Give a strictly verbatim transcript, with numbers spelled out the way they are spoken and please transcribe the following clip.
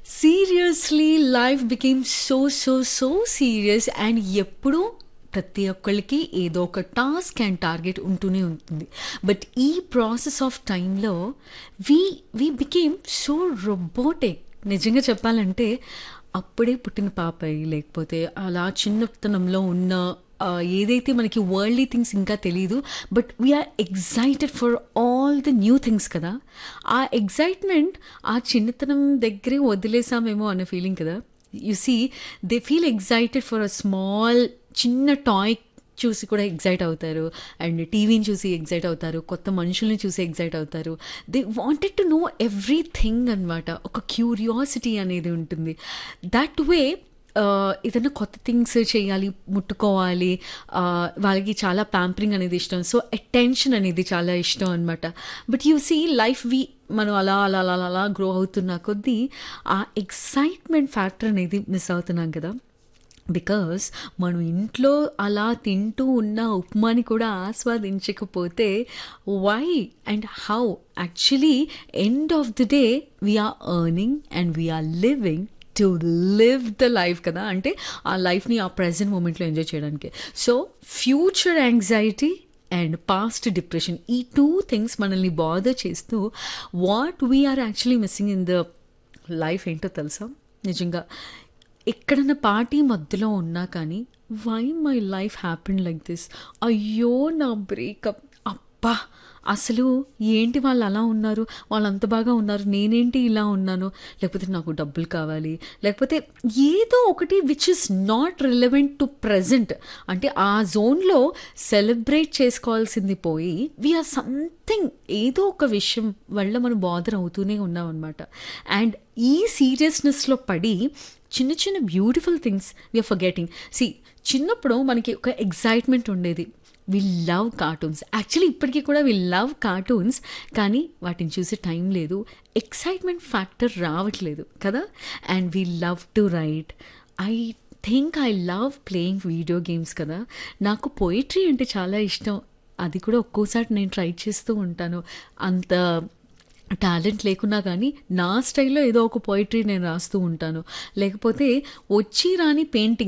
Seriously life became so so so serious and ఎప్పుడూ ప్రతి ఒక్కళ్ళకి ఏదో ఒక టాస్క్ అండ్ టార్గెట్ ఉంటూనే ఉంటుంది. బట్ ఈ ప్రాసెస్ ఆఫ్ టైంలో we we became so robotic. నిజంగా చెప్పాలంటే అప్పుడే పుట్టిన పాపాయి లేకపోతే అలా చిన్నతనంలో ఉన్న ఆ, ఏదైతే మనకి వరల్డ్లీ థింగ్స్ ఇంకా తెలీదు, but we are excited for all the new things కదా. ఆ ఎగ్జైట్మెంట్ ఆ చిన్నతనం దగ్గరే వదిలేసామేమో అన్న ఫీలింగ్ కదా. You see they feel excited for a small చిన్న టాయ్ చూసి కూడా ఎగ్జైట్ అవుతారు, అండ్ టీవీని చూసి ఎగ్జైట్ అవుతారు, కొత్త మనుషుల్ని చూసి ఎగ్జైట్ అవుతారు. They wanted to know everything అనమాట. ఒక క్యూరియాసిటీ అనేది ఉంటుంది. దట్ వే ఏదైనా కొత్త థింగ్స్ చేయాలి, ముట్టుకోవాలి, ఆ, వాళ్ళకి చాలా ప్యాంపరింగ్ అనేది ఇష్టం. సో అటెన్షన్ అనేది చాలా ఇష్టం అనమాట. బట్ యూ సీ లైఫ్ వి మనం అలా అలా అలా అలా గ్రో అవుతున్న కొద్దీ ఆ ఎక్సైట్మెంట్ ఫ్యాక్టర్ అనేది మిస్ అవుతున్నాం కదా. బికాస్ మనం ఇంట్లో అలా తింటూ ఉన్న ఉప్మాని కూడా ఆస్వాదించకపోతే why and how? Actually end of the day we are earning and we are living to live the life కదా. అంటే ఆ లైఫ్ని ఆ ప్రజెంట్ మూమెంట్లో ఎంజాయ్ చేయడానికి. So future anxiety and past depression, ఈ టూ థింగ్స్ మనల్ని బాదర్ చేస్తూ what we are actually missing in the life ఏంటో తెలుసా? నిజంగా ఎక్కడన్నా పార్టీ మధ్యలో ఉన్నా కానీ why my life happen like this, అయ్యో నా బ్రేకప్, అబ్బా అసలు ఏంటి వాళ్ళు అలా ఉన్నారు, వాళ్ళు అంత బాగా ఉన్నారు, నేనేంటి ఇలా ఉన్నాను, లేకపోతే నాకు డబ్బులు కావాలి, లేకపోతే ఏదో ఒకటి which is not relevant to present. అంటే ఆ జోన్లో సెలబ్రేట్ చేసుకోవాల్సింది పోయి వీఆర్ సంథింగ్ ఏదో ఒక విషయం వల్ల మనం బాదర్ అవుతూనే ఉన్నాం అనమాట. అండ్ ఈ సీరియస్నెస్లో పడి చిన్న చిన్న beautiful things we are forgetting. C చిన్నప్పుడు మనకి ఒక ఎగ్జైట్మెంట్ ఉండేది. We love cartoons. యాక్చువల్లీ ఇప్పటికీ కూడా వి లవ్ కార్టూన్స్, కానీ వాటిని చూసే టైం లేదు, ఎక్సైట్మెంట్ ఫ్యాక్టర్ రావట్లేదు కదా. And we love to right. I think I love playing video games కదా. నాకు పోయిట్రీ అంటే చాలా ఇష్టం. అది కూడా ఒక్కోసారి నేను ట్రై చేస్తూ ఉంటాను. అంత టాలెంట్ లేకున్నా కానీ నా స్టైల్లో ఏదో ఒక పోయిట్రీ నేను రాస్తూ ఉంటాను. లేకపోతే వచ్చి రాని పెయింటింగ్